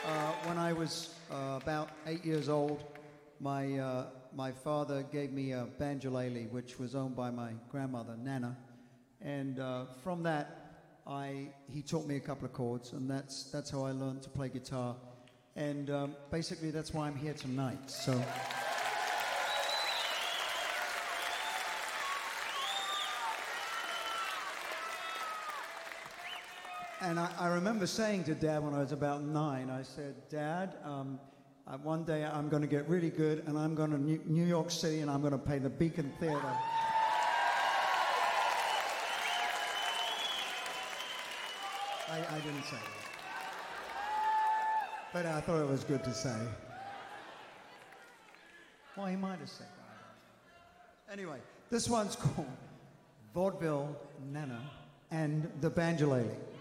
When I was about 8 years old, my father gave me a banjolele, which was owned by my grandmother, Nana. And from that, he taught me a couple of chords, and that's how I learned to play guitar. And basically, that's why I'm here tonight. So. And I remember saying to Dad when I was about 9, I said, Dad, one day I'm going to get really good, and I'm going to New York City, and I'm going to play the Beacon Theater. I didn't say that. But I thought it was good to say. Well, he might have said that. Anyway, this one's called Vaudeville Nana and the Banjolele.